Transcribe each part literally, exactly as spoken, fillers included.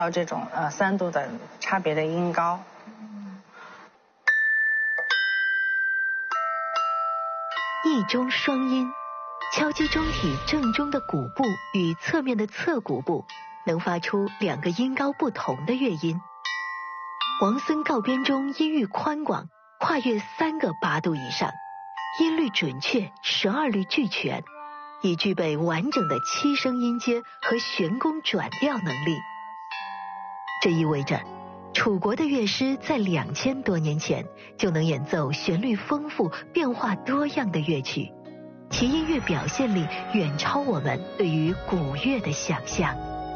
到这种呃三度的差别的音高。 一中双音，敲击中体正中的鼓部与侧面的侧鼓部，能发出两个音高不同的乐音。王孙告编中音域宽广，跨越三个八度以上，音律准确，十二律俱全，已具备完整的七声音阶和悬弓转调能力。这意味着楚国的乐师在两千多年前就能演奏旋律丰富、变化多样的乐曲，其音乐表现力远超我们对于古乐的想象。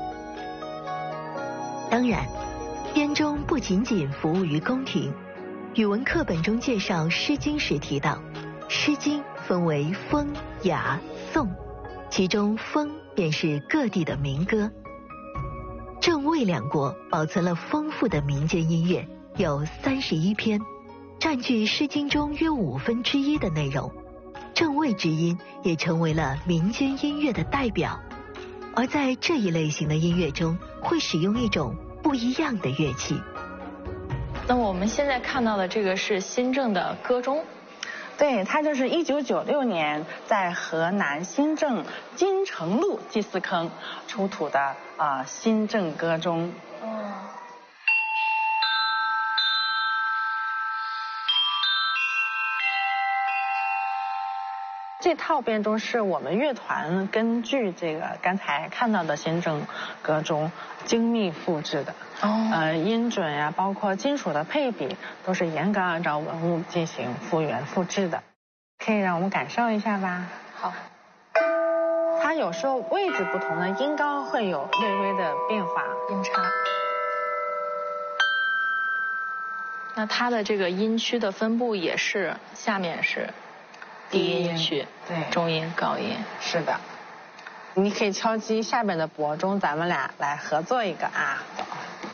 当然，编钟不仅仅服务于宫廷。语文课本中介绍《诗经》时提到，《诗经》分为风、雅、颂，其中风便是各地的民歌。郑魏两国保存了丰富的民间音乐，有三十一篇，占据《诗经》中约五分之一的内容。郑魏之音也成为了民间音乐的代表。而在这一类型的音乐中，会使用一种不一样的乐器。 那么我们现在看到的这个是新郑的歌钟。 对，它就是一九九六年在河南新郑金城路祭祀坑出土的啊、呃、新郑歌钟。哦。这套编钟是我们乐团根据这个刚才看到的新郑歌钟精密复制的。哦。呃，音准呀、啊，包括金属的配比，都是严格按照文物进行复原复制的。可以让我们感受一下吧。 好。 它有时候位置不同的音高会有略微的变化， 音差。那它的这个音区的分布也是，下面是低音区， 对， 中音、高音。 是的。你可以敲击下面的拨钟，咱们俩来合作一个啊。走。